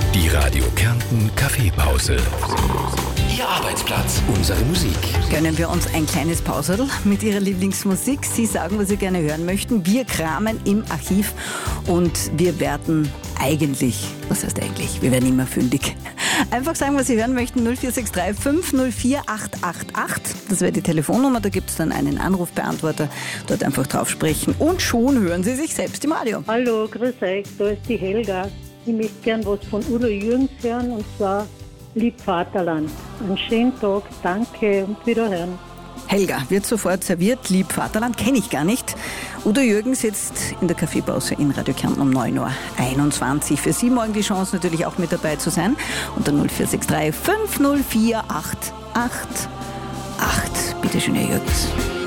Die Radio Kärnten Kaffeepause. Ihr Arbeitsplatz, unsere Musik. Gönnen wir uns ein kleines Pauserl mit Ihrer Lieblingsmusik. Sie sagen, was Sie gerne hören möchten. Wir kramen im Archiv und wir werden was heißt eigentlich? Wir werden immer fündig. Einfach sagen, was Sie hören möchten. 0463 504 888. Das wäre die Telefonnummer. Da gibt es dann einen Anrufbeantworter. Dort einfach drauf sprechen und schon hören Sie sich selbst im Radio. Hallo, grüß euch, da ist die Helga. Ich möchte gern was von Udo Jürgens hören und zwar Lieb Vaterland. Einen schönen Tag, danke und wiederhören. Helga wird sofort serviert. Lieb Vaterland kenne ich gar nicht. Udo Jürgens jetzt in der Kaffeepause in Radio Kärnten um 9.21 Uhr. Für Sie morgen die Chance natürlich auch mit dabei zu sein. Unter 0463 504 888. Bitte schön, Herr Jürgens.